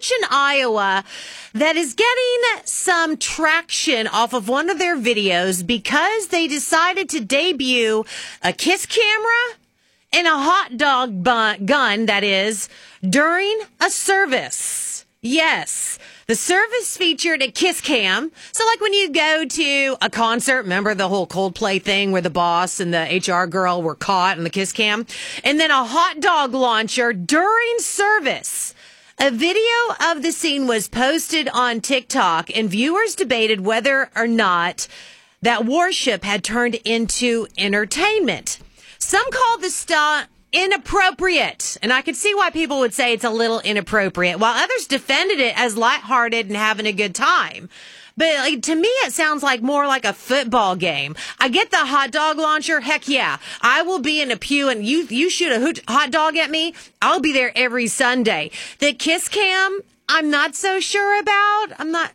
ranch in Iowa that is getting some traction off of one of their videos because they decided to debut a kiss camera and a hot dog gun, that is, during a service. Yes. The service featured a kiss cam. So like when you go to a concert, remember the whole Coldplay thing where the boss and the HR girl were caught in the kiss cam? And then a hot dog launcher during service. A video of the scene was posted on TikTok, and viewers debated whether or not that worship had turned into entertainment. Some called the stunt inappropriate, and I could see why people would say it's a little inappropriate, while others defended it as lighthearted and having a good time. But to me, it sounds like more like a football game. I get the hot dog launcher. Heck yeah. I will be in a pew and you shoot a hot dog at me. I'll be there every Sunday. The kiss cam, I'm not so sure about.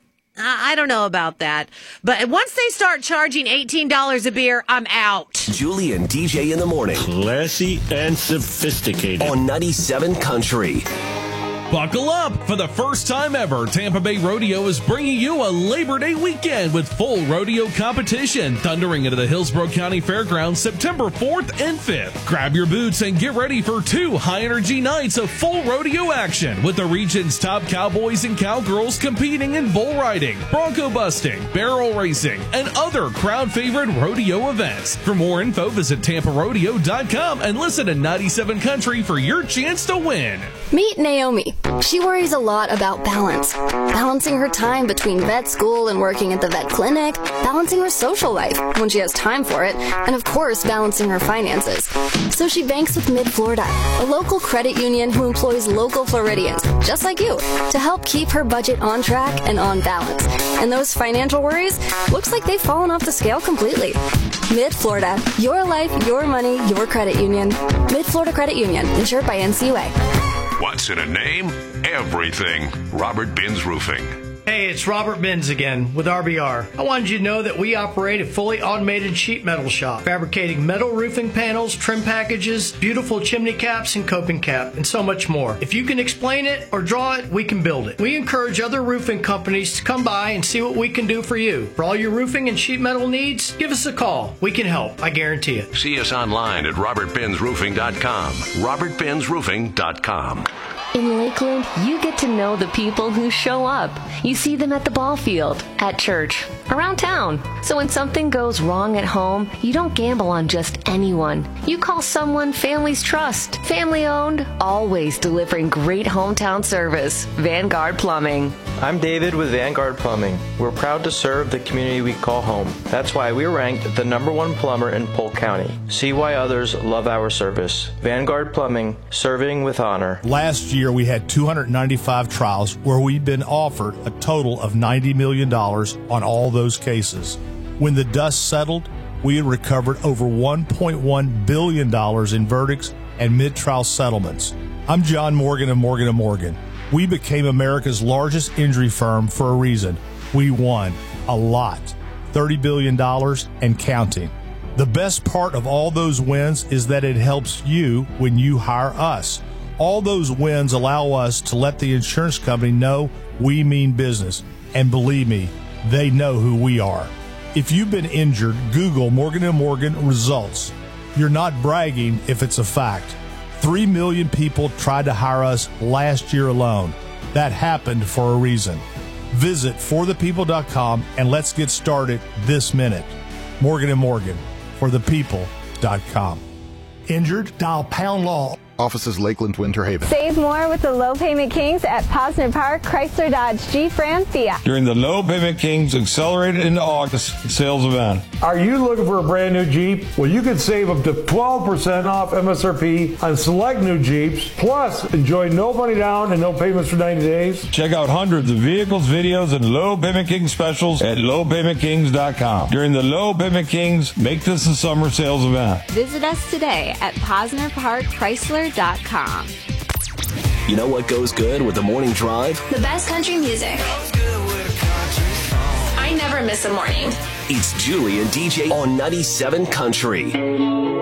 I don't know about that. But once they start charging $18 a beer, I'm out. Julie and DJ in the morning. Classy and sophisticated. On 97 Country. Buckle up! For the first time ever, Tampa Bay Rodeo is bringing you a Labor Day weekend with full rodeo competition, thundering into the Hillsborough County Fairgrounds September 4th and 5th. Grab your boots and get ready for 2 high-energy nights of full rodeo action with the region's top cowboys and cowgirls competing in bull riding, bronco busting, barrel racing, and other crowd-favorite rodeo events. For more info, visit TampaRodeo.com and listen to 97 Country for your chance to win. Meet Naomi. She worries a lot about balance. Balancing her time between vet school and working at the vet clinic, balancing her social life when she has time for it, and of course, balancing her finances. So she banks with Mid-Florida, a local credit union who employs local Floridians, just like you, to help keep her budget on track and on balance. And those financial worries, looks like they've fallen off the scale completely. Mid-Florida, your life, your money, your credit union. Mid-Florida Credit Union, insured by NCUA. What's in a name? Everything. Robert Binns Roofing. Hey, it's Robert Binns again with RBR. I wanted you to know that we operate a fully automated sheet metal shop, fabricating metal roofing panels, trim packages, beautiful chimney caps and coping cap, and so much more. If you can explain it or draw it, we can build it. We encourage other roofing companies to come by and see what we can do for you. For all your roofing and sheet metal needs, give us a call. We can help, I guarantee it. See us online at robertbinnsroofing.com. robertbinnsroofing.com. In Lakeland, you get to know the people who show up. You see them at the ball field, at church, around town. So when something goes wrong at home, you don't gamble on just anyone. You call someone families trust. Family owned, always delivering great hometown service. Vanguard Plumbing. I'm David with Vanguard Plumbing. We're proud to serve the community we call home. That's why we're ranked the #1 plumber in Polk County. See why others love our service. Vanguard Plumbing, serving with honor. Last year we had 295 trials where we'd been offered a total of $90 million on all those cases. When the dust settled, we had recovered over $1.1 billion in verdicts and mid-trial settlements. I'm John Morgan of Morgan & Morgan. We became America's largest injury firm for a reason. We won a lot, $30 billion and counting. The best part of all those wins is that it helps you when you hire us. All those wins allow us to let the insurance company know we mean business. And believe me, they know who we are. If you've been injured, Google Morgan & Morgan results. You're not bragging if it's a fact. 3 million people tried to hire us last year alone. That happened for a reason. Visit forthepeople.com and let's get started this minute. Morgan & Morgan, forthepeople.com. Injured? Dial pound law. Offices Lakeland, Winter Haven. Save more with the Low Payment Kings at Posner Park, Chrysler, Dodge, Jeep, Ram, Fiat. During the Low Payment Kings Accelerated into August sales event. Are you looking for a brand new Jeep? Well, you could save up to 12% off MSRP on select new Jeeps. Plus, enjoy no money down and no payments for 90 days. Check out hundreds of vehicles, videos, and Low Payment Kings specials at lowpaymentkings.com. During the Low Payment Kings, make this a summer sales event. Visit us today at Posner Park, Chrysler. You know what goes good with the morning drive? The best country music. I never miss a morning. It's Julie and DJ on 97 Country.